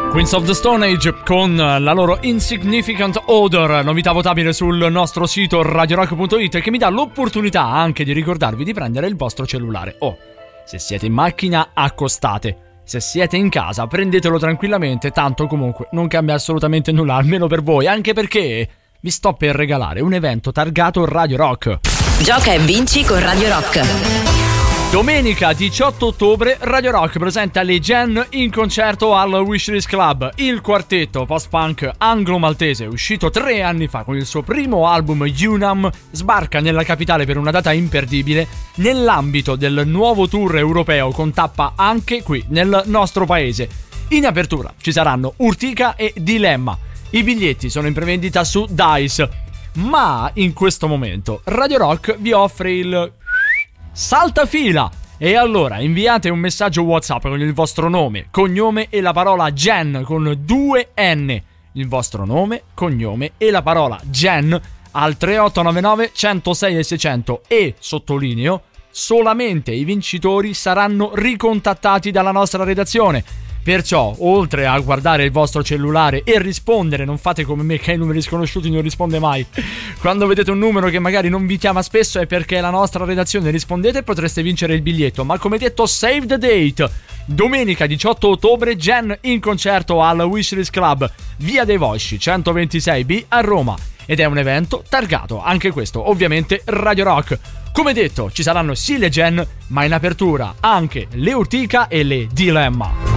Queens of the Stone Age con la loro Insignificant Odor, novità votabile sul nostro sito radiorock.it, che mi dà l'opportunità anche di ricordarvi di prendere il vostro cellulare. Se siete in macchina, accostate. Se siete in casa, prendetelo tranquillamente, tanto comunque non cambia assolutamente nulla, almeno per voi, anche perché vi sto per regalare un evento targato Radio Rock. Gioca e vinci con Radio Rock. Domenica 18 ottobre Radio Rock presenta le Gen in concerto al Wishlist Club. Il quartetto post-punk anglo-maltese, uscito 3 anni fa con il suo primo album Unam, sbarca nella capitale per una data imperdibile nell'ambito del nuovo tour europeo con tappa anche qui nel nostro paese. In apertura ci saranno Urtica e Dilemma. I biglietti sono in prevendita su Dice, ma in questo momento Radio Rock vi offre il saltafila. E allora inviate un messaggio WhatsApp con il vostro nome, cognome e la parola Gen con 2 N. Il vostro nome, cognome e la parola Gen al 3899 106 e 600 e, sottolineo, solamente i vincitori saranno ricontattati dalla nostra redazione. Perciò, oltre a guardare il vostro cellulare e rispondere, non fate come me che ai numeri sconosciuti non risponde mai. Quando vedete un numero che magari non vi chiama spesso è perché la nostra redazione, rispondete e potreste vincere il biglietto. Ma come detto, save the date. Domenica 18 ottobre, Gen in concerto al Wishlist Club, via dei Volsci 126B a Roma. Ed è un evento targato, anche questo, ovviamente, Radio Rock. Come detto, ci saranno sì le Gen, ma in apertura anche le Urtica e le Dilemma.